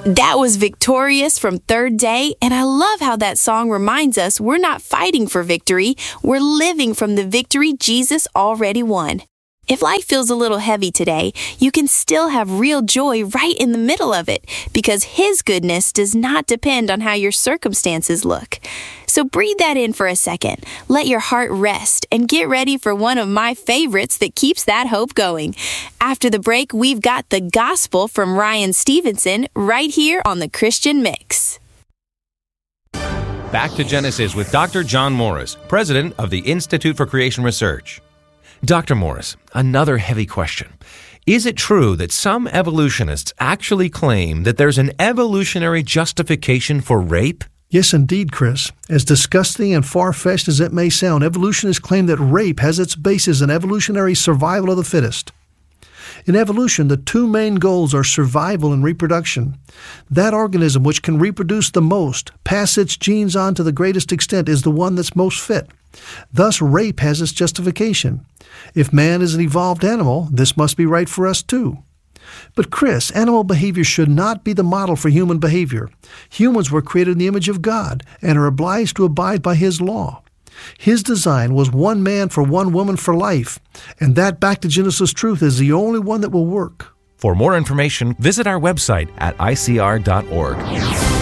That was Victorious from Third Day, and I love how that song reminds us we're not fighting for victory, we're living from the victory Jesus already won. If life feels a little heavy today, you can still have real joy right in the middle of it, because His goodness does not depend on how your circumstances look. So breathe that in for a second, let your heart rest, and get ready for one of my favorites that keeps that hope going. After the break, we've got The Gospel from Ryan Stevenson right here on the Christian Mix. Back to Genesis with Dr. John Morris, president of the Institute for Creation Research. Dr. Morris, another heavy question. Is it true that some evolutionists actually claim that there's an evolutionary justification for rape? Yes, indeed, Chris. As disgusting and far-fetched as it may sound, evolutionists claim that rape has its basis in evolutionary survival of the fittest. In evolution, the two main goals are survival and reproduction. That organism which can reproduce the most, pass its genes on to the greatest extent, is the one that's most fit. Thus, rape has its justification. If man is an evolved animal, this must be right for us too. But Chris, animal behavior should not be the model for human behavior. Humans were created in the image of God and are obliged to abide by His law. His design was one man for one woman for life, and that back to Genesis truth is the only one that will work. For more information, visit our website at icr.org.